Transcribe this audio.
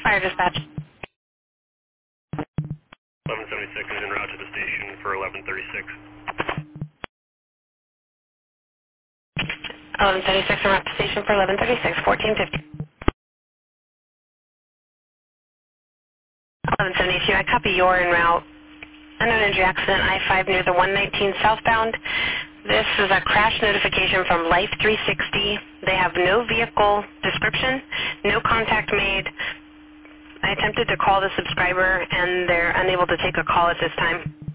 Fire dispatch. 1176 is en route to the station for 1136. 1136 en route to station for 1136, 1450. 1172, I copy your en route. Unknown injury accident, I-5 near the 119 southbound. This is a crash notification from Life 360. They have no vehicle description, no contact made. I attempted to call the subscriber and they're unable to take a call at this time.